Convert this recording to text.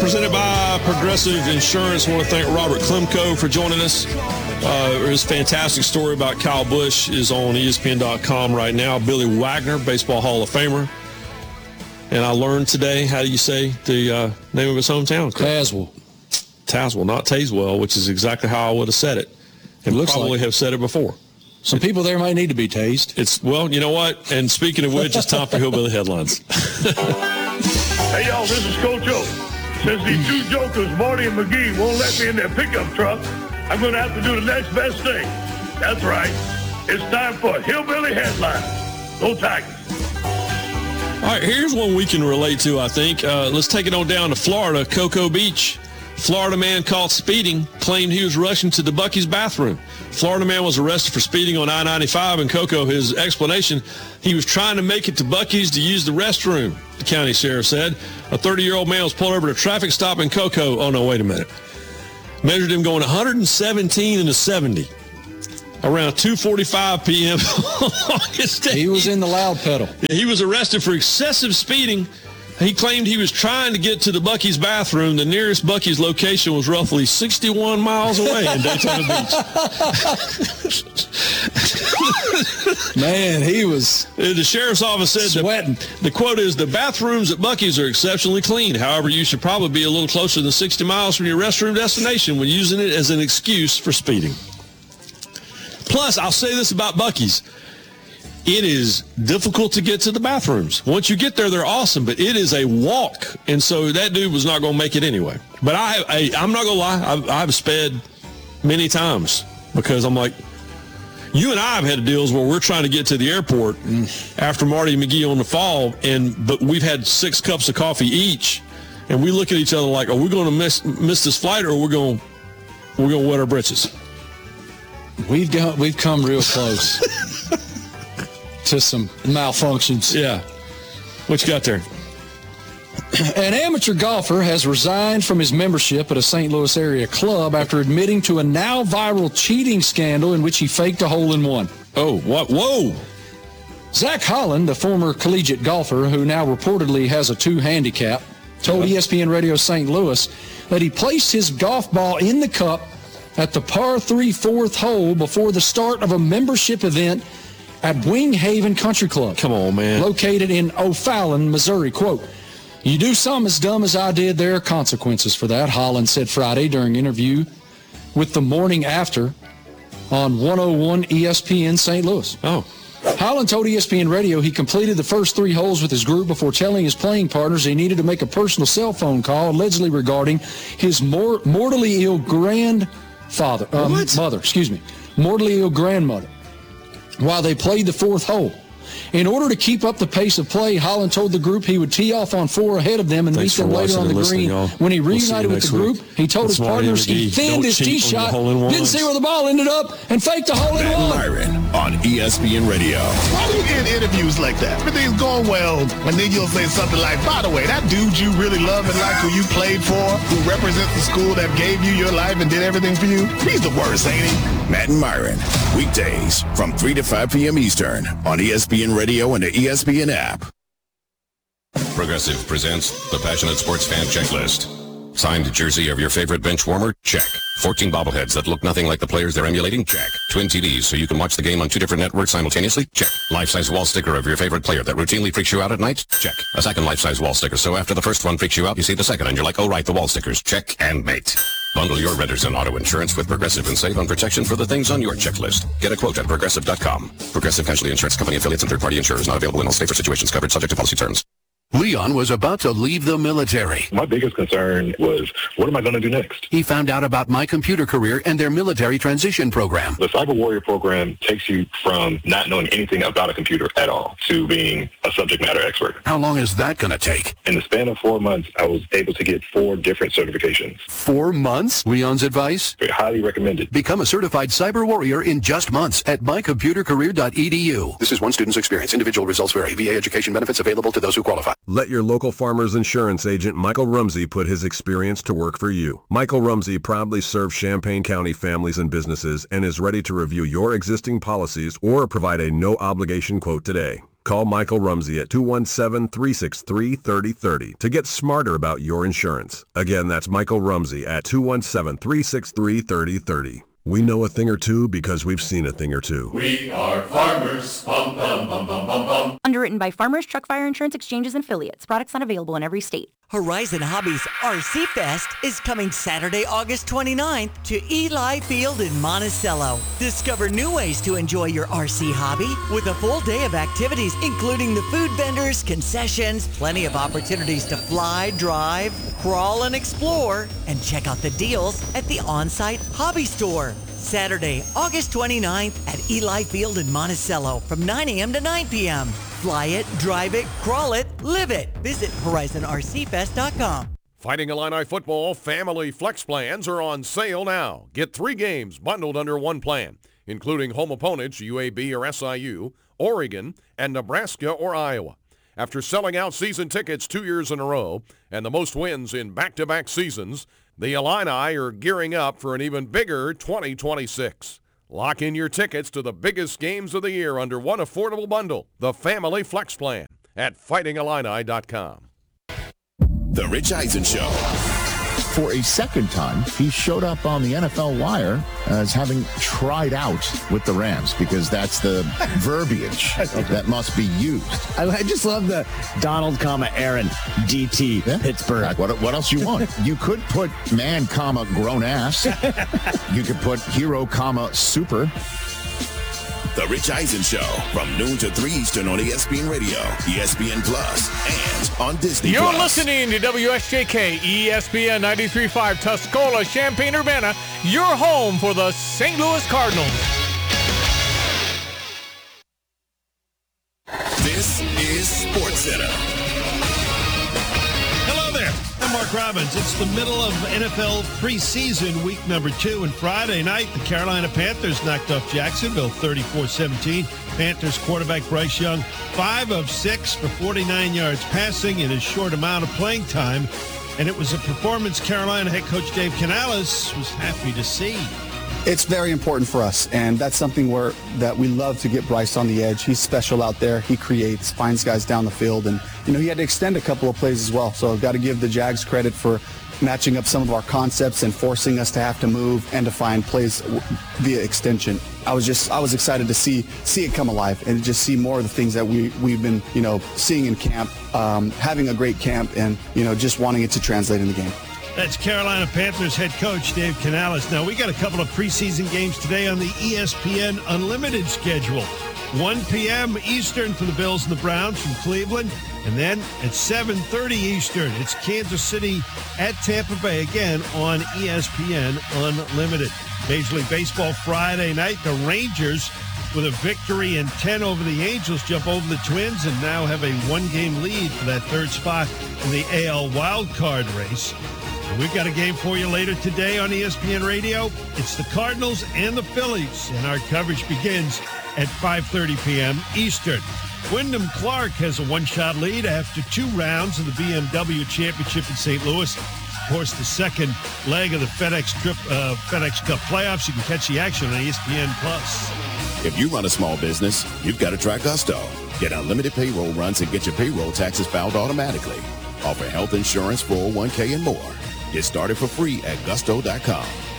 presented by Progressive Insurance. I want to thank Robert Klemko for joining us. His fantastic story about Kyle Busch is on ESPN.com right now. Billy Wagner, Baseball Hall of Famer. And I learned today, how do you say the name of his hometown? Tazewell, not Tazewell, which is exactly how I would have said it. And probably have said it before. Some people there might need to be tased. Well, you know what? And speaking of which, it's time for Hillbilly Headlines. Hey, y'all, this is Coach O. Since these two jokers, Marty and McGee, won't let me in their pickup truck, I'm going to have to do the next best thing. That's right. It's time for Hillbilly Headlines. Go Tigers. All right, here's one we can relate to, I think. Let's take it on down to Florida, Cocoa Beach. Florida man caught speeding, claimed he was rushing to the Buc-ee's bathroom. Florida man was arrested for speeding on I-95 in Cocoa. His explanation, he was trying to make it to Buc-ee's to use the restroom, the county sheriff said. A 30-year-old man was pulled over at a traffic stop in Cocoa. Oh, no, wait a minute. Measured him going 117 into 70. Around 2:45 p.m. on August 8th. He was in the loud pedal. He was arrested for excessive speeding. He claimed he was trying to get to the Buc-ee's bathroom. The nearest Buc-ee's location was roughly 61 miles away in Daytona Beach. Man, he was The sheriff's office said sweating. The quote is, the bathrooms at Buc-ee's are exceptionally clean. However, you should probably be a little closer than 60 miles from your restroom destination when using it as an excuse for speeding. Plus, I'll say this about Buc-ee's. It is difficult to get to the bathrooms. Once you get there, they're awesome, but it is a walk. And so that dude was not going to make it anyway. But I'm not going to lie. I've sped many times because I'm like, you and I have had deals where we're trying to get to the airport after Marty and McGee on the fall, but we've had 6 cups of coffee each, and we look at each other like, are we going to miss this flight, or we're going to wet our britches? We've come real close to some malfunctions. Yeah. What you got there? An amateur golfer has resigned from his membership at a St. Louis area club after admitting to a now viral cheating scandal in which he faked a hole-in-one. Oh, what? Whoa. Zach Holland, a former collegiate golfer who now reportedly has a 2 handicap, told ESPN Radio St. Louis that he placed his golf ball in the cup at the par 3 fourth hole before the start of a membership event at Wing Haven Country Club. Come on, man. Located in O'Fallon, Missouri. Quote, "You do something as dumb as I did, there are consequences for that," Holland said Friday during an interview with The Morning After on 101 ESPN St. Louis. Oh. Holland told ESPN Radio he completed the first 3 holes with his group before telling his playing partners he needed to make a personal cell phone call, allegedly regarding his mortally ill mortally ill grandmother, while they played the 4th hole. In order to keep up the pace of play, Holland told the group he would tee off on 4 ahead of them and meet them later on the green. When he reunited with the group, he told his partners he thinned his tee shot, didn't see where the ball ended up, and faked a hole-in-one. Myron on ESPN Radio. Why do you get interviews like that? Everything's going well, and then you'll say something like, by the way, that dude you really love and like, who you played for, who represents the school that gave you your life and did everything for you, he's the worst, ain't he? Matt and Myron, weekdays from 3 to 5 p.m. Eastern on ESPN Radio and the ESPN app. Progressive presents the Passionate Sports Fan Checklist. Signed jersey of your favorite bench warmer? Check. 14 bobbleheads that look nothing like the players they're emulating? Check. Twin TVs so you can watch the game on 2 different networks simultaneously? Check. Life-size wall sticker of your favorite player that routinely freaks you out at night? Check. A second life-size wall sticker so after the first one freaks you out, you see the second and you're like, oh right, the wall stickers. Check and mate. Bundle your renters and auto insurance with Progressive and save on protection for the things on your checklist. Get a quote at Progressive.com. Progressive Casualty Insurance Company affiliates and third-party insurers not available in all states or situations covered subject to policy terms. Leon was about to leave the military. My biggest concern was, what am I going to do next? He found out about My Computer Career and their military transition program. The Cyber Warrior program takes you from not knowing anything about a computer at all to being a subject matter expert. How long is that going to take? In the span of 4 months, I was able to get 4 different certifications. 4 months? Leon's advice? Very highly recommended. Become a certified cyber warrior in just months at mycomputercareer.edu. This is one student's experience. Individual results vary. VA education benefits available to those who qualify. Let your local Farmers Insurance agent Michael Rumsey put his experience to work for you. Michael Rumsey proudly serves Champaign County families and businesses and is ready to review your existing policies or provide a no-obligation quote today. Call Michael Rumsey at 217-363-3030 to get smarter about your insurance. Again, that's Michael Rumsey at 217-363-3030. We know a thing or two because we've seen a thing or two. We are farmers. Bum, bum, bum, bum, bum, bum. Underwritten by Farmers Truck Fire Insurance Exchanges and Affiliates. Products not available in every state. Horizon Hobbies RC Fest is coming Saturday, August 29th to Eli Field in Monticello. Discover new ways to enjoy your RC hobby with a full day of activities, including the food vendors, concessions, plenty of opportunities to fly, drive, crawl, and explore, and check out the deals at the on-site hobby store. Saturday, August 29th at Eli Field in Monticello from 9 a.m. to 9 p.m. Fly it, drive it, crawl it, live it. Visit HorizonRCFest.com. Fighting Illini football family flex plans are on sale now. Get 3 games bundled under one plan, including home opponents UAB or SIU, Oregon, and Nebraska or Iowa. After selling out season tickets 2 years in a row and the most wins in back-to-back seasons, the Illini are gearing up for an even bigger 2026. Lock in your tickets to the biggest games of the year under one affordable bundle, the Family Flex Plan, at fightingillini.com. The Rich Eisen Show. For a second time, he showed up on the NFL Wire as having tried out with the Rams, because that's the verbiage that must be used. I just love the Donald, Aaron, DT, Pittsburgh. What else you want? You could put man, grown ass. You could put hero, super. The Rich Eisen Show from noon to 3 Eastern on ESPN Radio, ESPN Plus, and on Disney+. You're listening to WSJK ESPN 93.5 Tuscola, Champaign-Urbana, your home for the St. Louis Cardinals. This is SportsCenter. Hello there. I'm Mark Robbins. It's the middle of NFL preseason, week number 2, and Friday night, the Carolina Panthers knocked off Jacksonville 34-17. Panthers quarterback Bryce Young, 5 of 6 for 49 yards passing in a short amount of playing time, and it was a performance Carolina head coach Dave Canales was happy to see. It's very important for us, and that's something that we love to get Bryce on the edge. He's special out there. He creates, finds guys down the field, and he had to extend a couple of plays as well. So I've got to give the Jags credit for matching up some of our concepts and forcing us to have to move and to find plays via extension. I was excited to see it come alive and just see more of the things that we've been seeing in camp, having a great camp, and just wanting it to translate in the game. That's Carolina Panthers head coach Dave Canales. Now, we got a couple of preseason games today on the ESPN Unlimited schedule. 1 p.m. Eastern for the Bills and the Browns from Cleveland. And then at 7:30 Eastern, it's Kansas City at Tampa Bay, again on ESPN Unlimited. Major League Baseball Friday night, the Rangers, with a victory in 10 over the Angels, jump over the Twins and now have a 1-game lead for that third spot in the AL wildcard race. We've got a game for you later today on ESPN Radio. It's the Cardinals and the Phillies, and our coverage begins at 5:30 p.m. Eastern. Wyndham Clark has a 1-shot lead after 2 rounds of the BMW Championship in St. Louis. Of course, the second leg of the FedEx Cup playoffs. You can catch the action on ESPN Plus. If you run a small business, you've got to try Gusto. Get unlimited payroll runs and get your payroll taxes filed automatically. Offer health insurance, 401k, and more. Get started for free at gusto.com.